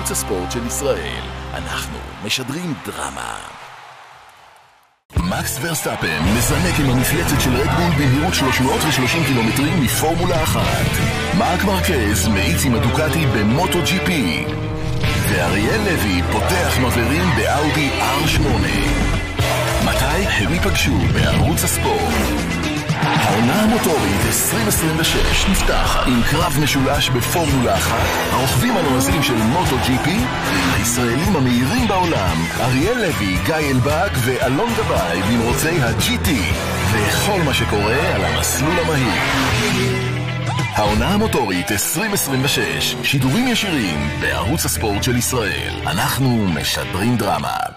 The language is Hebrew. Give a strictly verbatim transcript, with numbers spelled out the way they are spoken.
בערוץ הספורט של ישראל. אנחנו משדרים דרמה. מקס ורסטאפן מזנק עם המפלצת של רדבול במהירות שלוש מאות ושלושים קילומטרים מפורמולה אחת. מרק מרקז מאיץ עם הדוקטי במוטו ג'י פי. ואריאל לוי פותח מבערים באאודי אר שמונה. מתי הם ייפגשו בערוץ הספורט? העונה המוטורית עשרים עשרים ושש נפתח עם קרב משולש בפורמולה אחת, הרוכבים הנועזים של מוטו ג'י פי, הישראלים המהירים בעולם, אריאל לוי, גיא אלבק ואלון גבאי במרוצי ה-ג'י טי, וכל מה שקורה על המסלול המהיר. העונה המוטורית עשרים עשרים ושש, שידורים ישירים בערוץ הספורט של ישראל. אנחנו משדרים דרמה.